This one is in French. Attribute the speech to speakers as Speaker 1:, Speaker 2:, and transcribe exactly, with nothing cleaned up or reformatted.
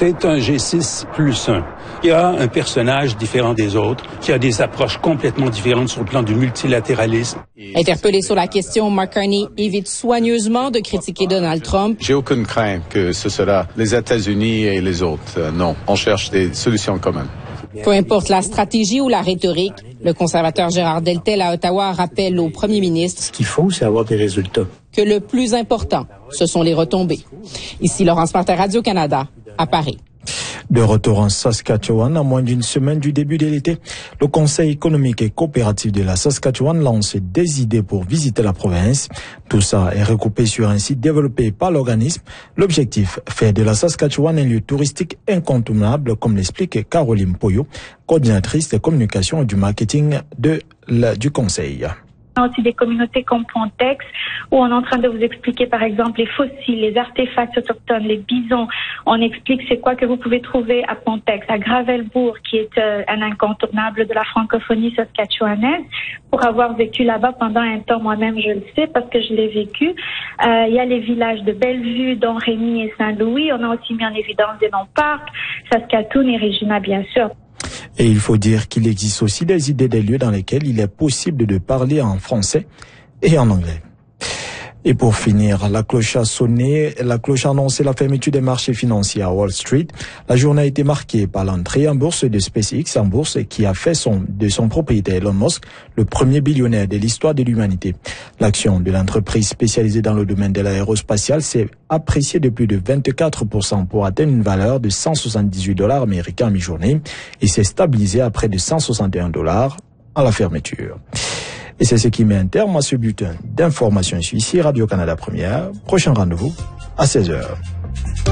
Speaker 1: C'est un G six plus un. Il y a un personnage différent des autres, qui a des approches complètement différentes sur le plan du multilatéralisme.
Speaker 2: Interpellé sur la question, Mark Carney évite soigneusement de critiquer Donald Trump.
Speaker 3: J'ai aucune crainte que ce sera les États-Unis et les autres. Euh, non, on cherche des solutions communes.
Speaker 2: Peu importe la stratégie ou la rhétorique, le conservateur Gérard Deltel à Ottawa rappelle au premier ministre
Speaker 4: ce qu'il faut, c'est avoir des résultats.
Speaker 2: Que le plus important, ce sont les retombées. Ici Laurence Martin, Radio-Canada, à Paris.
Speaker 5: De retour en Saskatchewan, à moins d'une semaine du début de l'été, le Conseil économique et coopératif de la Saskatchewan lance des idées pour visiter la province. Tout ça est recoupé sur un site développé par l'organisme. L'objectif, faire de la Saskatchewan un lieu touristique incontournable, comme l'explique Caroline Poyo, coordinatrice des communications et du marketing de la, du Conseil.
Speaker 6: On a aussi des communautés comme Pontex, où on est en train de vous expliquer, par exemple, les fossiles, les artefacts autochtones, les bisons. On explique c'est quoi que vous pouvez trouver à Pontex, à Gravelbourg, qui est euh, un incontournable de la francophonie saskatchewanaise. Pour avoir vécu là-bas pendant un temps, moi-même, je le sais, parce que je l'ai vécu. Euh, il y a les villages de Bellevue, Don Rémy et Saint-Louis. On a aussi mis en évidence des non-parcs, Saskatoon et Regina, bien sûr.
Speaker 5: Et il faut dire qu'il existe aussi des idées des lieux dans lesquels il est possible de parler en français et en anglais. Et pour finir, la cloche a sonné, la cloche a annoncé la fermeture des marchés financiers à Wall Street. La journée a été marquée par l'entrée en bourse de SpaceX en bourse qui a fait son, de son propriétaire Elon Musk le premier billionnaire de l'histoire de l'humanité. L'action de l'entreprise spécialisée dans le domaine de l'aérospatial s'est appréciée de plus de vingt-quatre pour cent pour atteindre une valeur de cent soixante-dix-huit dollars américains à mi-journée et s'est stabilisée à près de cent soixante et un dollars à la fermeture. Et c'est ce qui met un terme à ce bulletin d'information ici, Radio-Canada Première. Prochain rendez-vous à seize heures.